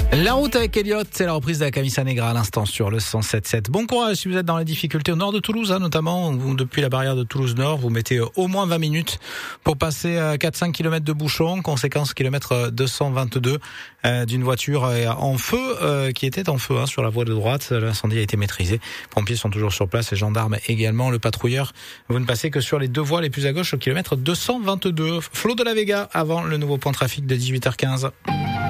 La route avec Elliott, c'est la reprise de la Camisa Negra à l'instant sur le 107.7. Bon courage si vous êtes dans les difficultés au nord de Toulouse, notamment depuis la barrière de Toulouse-Nord. Vous mettez au moins 20 minutes pour passer 4-5 km de bouchon. Conséquence, kilomètre 222 d'une voiture en feu, qui était en feu sur la voie de droite. L'incendie a été maîtrisé. Les pompiers sont toujours sur place, les gendarmes également. Le patrouilleur, vous ne passez que sur les deux voies les plus à gauche au kilomètre 222. Flo de la Vega avant le nouveau point de trafic de 18h15.